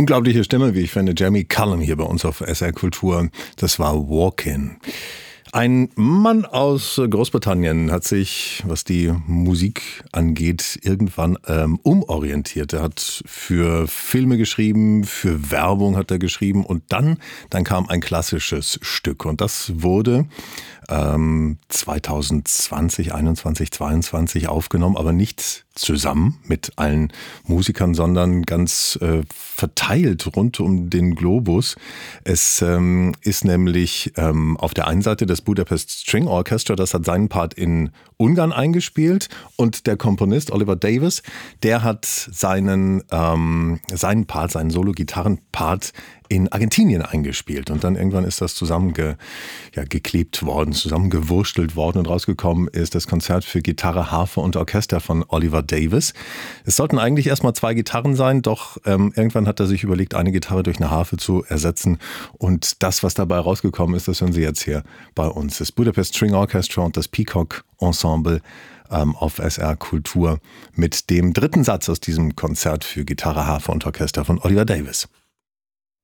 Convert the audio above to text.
Unglaubliche Stimme, wie ich finde. Jamie Cullum hier bei uns auf SR Kultur. Das war Walkin'. Ein Mann aus Großbritannien hat sich, was die Musik angeht, irgendwann umorientiert. Er hat für Filme geschrieben, für Werbung hat er geschrieben und dann kam ein klassisches Stück und das wurde 2020, 21, 22 aufgenommen, aber nicht zusammen mit allen Musikern, sondern ganz verteilt rund um den Globus. Es ist nämlich auf der einen Seite das Budapest String Orchestra, das hat seinen Part in Ungarn eingespielt und der Komponist Oliver Davies, der hat seinen Solo-Gitarren-Part in Argentinien eingespielt und dann irgendwann ist das geklebt worden, zusammengewurstelt worden und rausgekommen ist das Konzert für Gitarre, Harfe und Orchester von Oliver Davies. Es sollten eigentlich erstmal 2 Gitarren sein, doch irgendwann hat er sich überlegt, eine Gitarre durch eine Harfe zu ersetzen und das, was dabei rausgekommen ist, das hören Sie jetzt hier bei uns. Das Budapest String Orchestra und das Peacock Ensemble auf SR Kultur mit dem 3. Satz aus diesem Konzert für Gitarre, Harfe und Orchester von Oliver Davies.